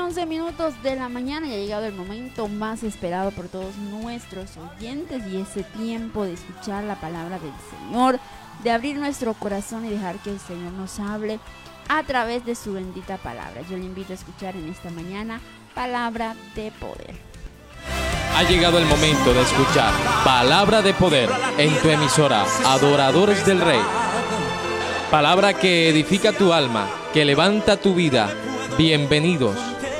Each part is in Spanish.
11 minutos de la mañana y ha llegado el momento más esperado por todos nuestros oyentes, y ese tiempo de escuchar la palabra del Señor, de abrir nuestro corazón y dejar que el Señor nos hable a través de su bendita palabra. Yo le invito a escuchar en esta mañana Palabra de Poder. Ha llegado el momento de escuchar Palabra de Poder en tu emisora Adoradores del Rey. Palabra que edifica tu alma, que levanta tu vida. Bienvenidos.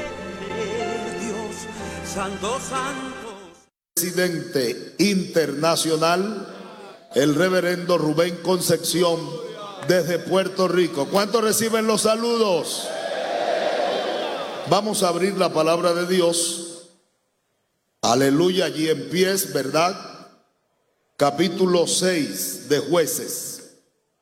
Presidente internacional, el reverendo Rubén Concepción, desde Puerto Rico. ¿Cuántos reciben los saludos? Vamos a abrir la palabra de Dios. Aleluya, allí en pies, ¿verdad? Capítulo 6 de Jueces.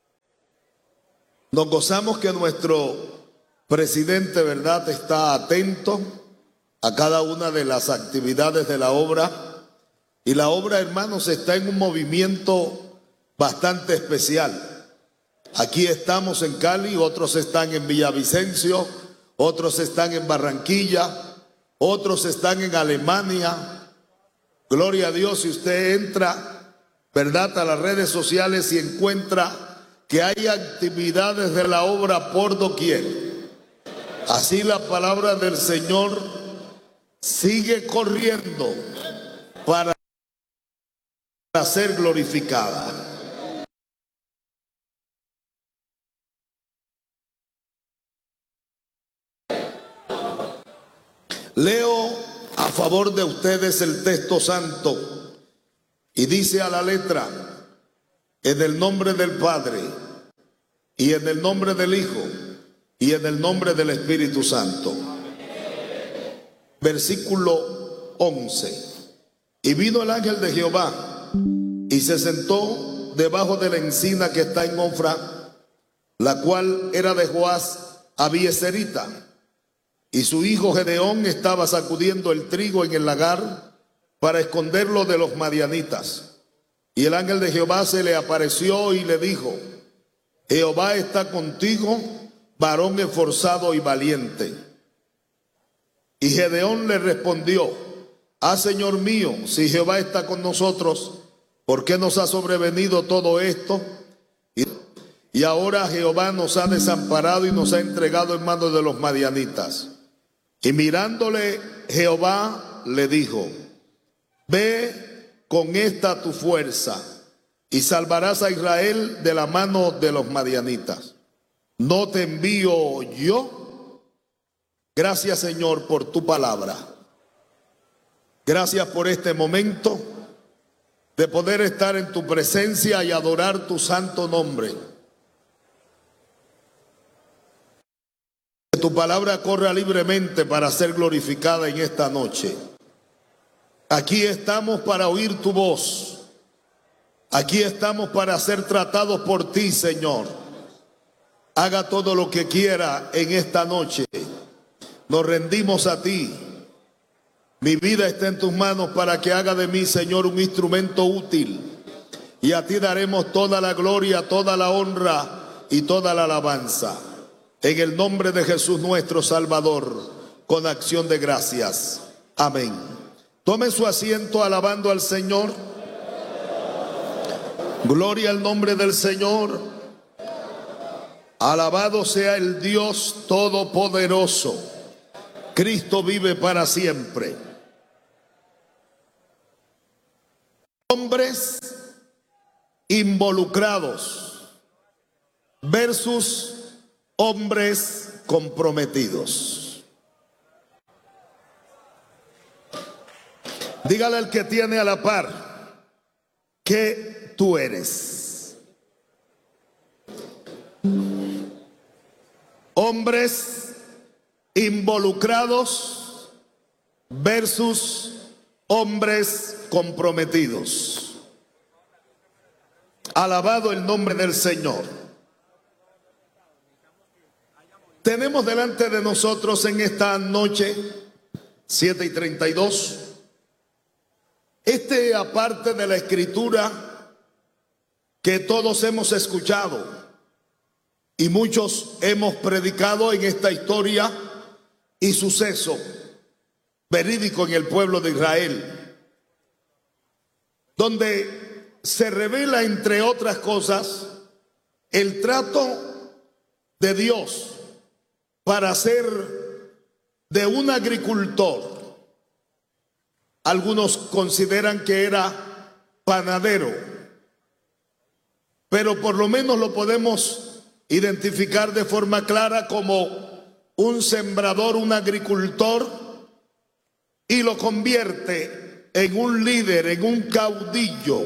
Nos gozamos que nuestro presidente, ¿verdad?, está atento a cada una de las actividades de la obra. Y la obra, hermanos, está en un movimiento bastante especial. Aquí estamos en Cali, otros están en Villavicencio, otros están en Barranquilla, otros están en Alemania. Gloria a Dios, si usted entra, ¿verdad?, a las redes sociales y encuentra que hay actividades de la obra por doquier. Así la palabra del Señor sigue corriendo para ser glorificada. Leo a favor de ustedes el texto santo y dice a la letra: en el nombre del Padre, y en el nombre del Hijo, y en el nombre del Espíritu Santo. Versículo 11. Y vino el ángel de Jehová y se sentó debajo de la encina que está en Ofra, la cual era de Joás Abieserita. Y su hijo Gedeón estaba sacudiendo el trigo en el lagar para esconderlo de los madianitas. Y el ángel de Jehová se le apareció y le dijo: Jehová está contigo, varón esforzado y valiente. Y Gedeón le respondió: Señor mío, si Jehová está con nosotros, ¿por qué nos ha sobrevenido todo esto? Y ahora Jehová nos ha desamparado y nos ha entregado en manos de los madianitas. Y mirándole Jehová le dijo: ve con esta tu fuerza y salvarás a Israel de la mano de los madianitas. ¿No te envío yo? Gracias, Señor, por tu palabra. Gracias por este momento de poder estar en tu presencia y adorar tu santo nombre. Que tu palabra corra libremente para ser glorificada en esta noche. Aquí estamos para oír tu voz. Aquí estamos para ser tratados por ti, Señor. Haga todo lo que quiera en esta noche. Nos rendimos a ti. Mi vida está en tus manos para que haga de mí, Señor, un instrumento útil. Y a ti daremos toda la gloria, toda la honra y toda la alabanza. En el nombre de Jesús nuestro Salvador, con acción de gracias. Amén. Tome su asiento alabando al Señor. Gloria al nombre del Señor. Alabado sea el Dios Todopoderoso. Cristo vive para siempre. Hombres involucrados versus hombres comprometidos. Dígale al que tiene a la par: ¿qué tú eres? Hombres involucrados versus hombres comprometidos. Alabado el nombre del Señor. Tenemos delante de nosotros en esta noche 7:32 aparte de la escritura que todos hemos escuchado y muchos hemos predicado en esta historia y suceso verídico en el pueblo de Israel, donde se revela, entre otras cosas, el trato de Dios para hacer de un agricultor. Algunos consideran que era panadero, pero por lo menos lo podemos identificar de forma clara como un sembrador, un agricultor, y lo convierte en un líder, en un caudillo.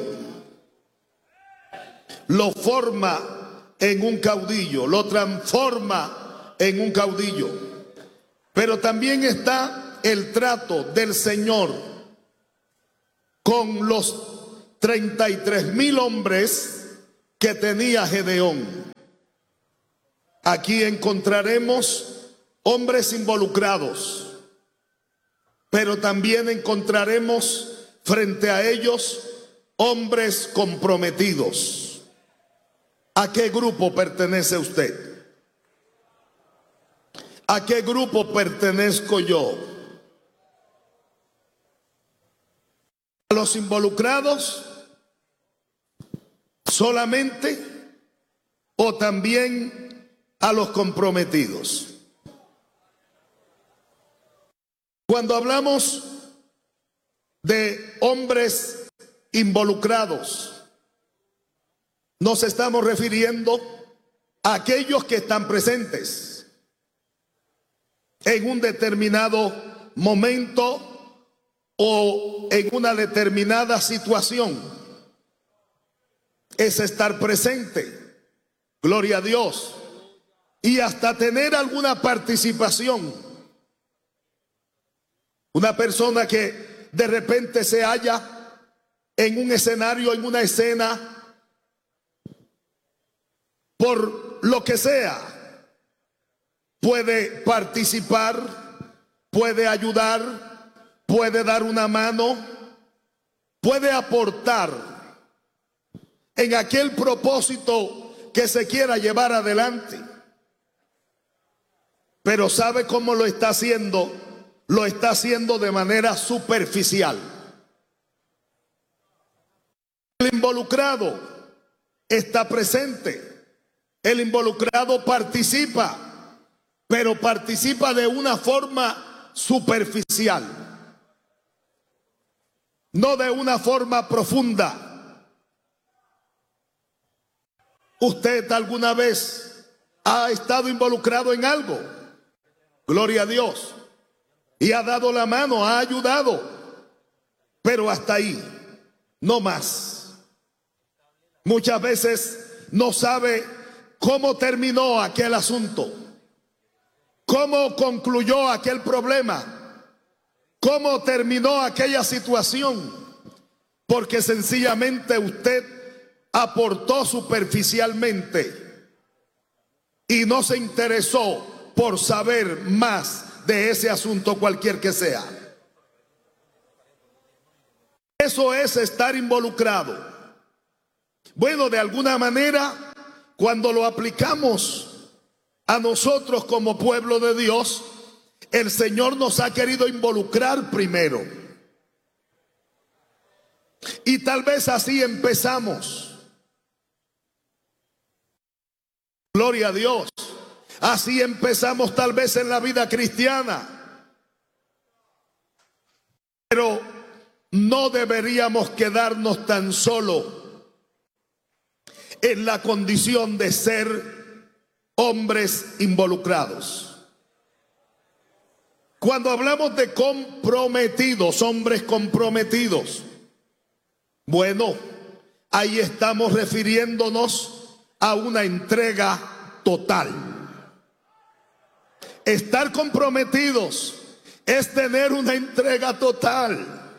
Lo forma en un caudillo, lo transforma en un caudillo. Pero también está el trato del Señor con los 33,000 hombres que tenía Gedeón. Aquí encontraremos hombres involucrados, pero también encontraremos frente a ellos hombres comprometidos. ¿A qué grupo pertenece usted? ¿A qué grupo pertenezco yo? ¿A los involucrados solamente o también a los comprometidos? Cuando hablamos de hombres involucrados, nos estamos refiriendo a aquellos que están presentes en un determinado momento o en una determinada situación. Es estar presente, gloria a Dios, y hasta tener alguna participación. Una persona que de repente se halla en un escenario, en una escena, por lo que sea, puede participar, puede ayudar, puede dar una mano, puede aportar en aquel propósito que se quiera llevar adelante. Pero ¿sabe cómo lo está haciendo? Lo está haciendo de manera superficial. El involucrado está presente. El involucrado participa, pero participa de una forma superficial, no de una forma profunda. ¿Usted alguna vez ha estado involucrado en algo? Gloria a Dios. Y ha dado la mano, ha ayudado, pero hasta ahí, no más. Muchas veces no sabe cómo terminó aquel asunto, cómo concluyó aquel problema, cómo terminó aquella situación, porque sencillamente usted aportó superficialmente y no se interesó por saber más de ese asunto, cualquier que sea. Eso es estar involucrado. Bueno, de alguna manera, cuando lo aplicamos a nosotros como pueblo de Dios, el Señor nos ha querido involucrar primero. Y tal vez así empezamos. Gloria a Dios. Así empezamos tal vez en la vida cristiana. Pero no deberíamos quedarnos tan solo en la condición de ser hombres involucrados. Cuando hablamos de comprometidos, hombres comprometidos, bueno, ahí estamos refiriéndonos a una entrega total. Estar comprometidos es tener una entrega total,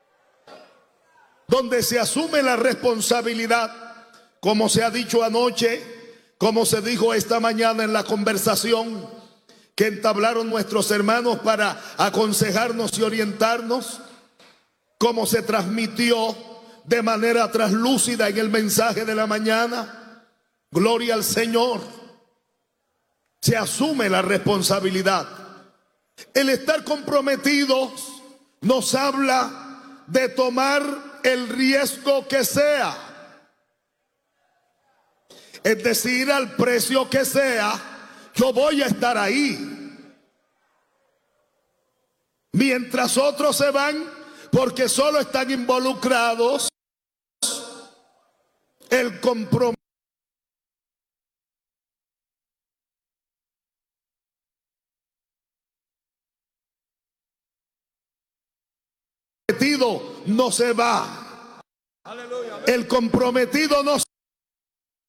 donde se asume la responsabilidad, como se ha dicho anoche, como se dijo esta mañana en la conversación que entablaron nuestros hermanos para aconsejarnos y orientarnos, como se transmitió de manera traslúcida en el mensaje de la mañana. Gloria al Señor. Se asume la responsabilidad El estar comprometidos nos habla de tomar el riesgo que sea. Es decir, al precio que sea, yo voy a estar ahí. Mientras otros se van porque solo están involucrados, el compromiso no se va. El comprometido no